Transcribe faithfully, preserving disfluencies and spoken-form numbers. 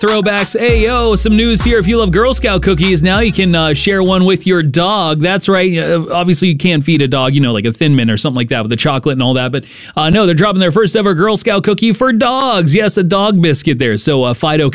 Throwbacks. Hey, yo, some news here. If you love Girl Scout cookies, now you can uh, share one with your dog. That's right. Uh, obviously, you can't feed a dog, you know, like a Thin Mint or something like that with the chocolate and all that. But uh, no, they're dropping their first ever Girl Scout cookie for dogs. Yes, a dog biscuit there. So uh, Fido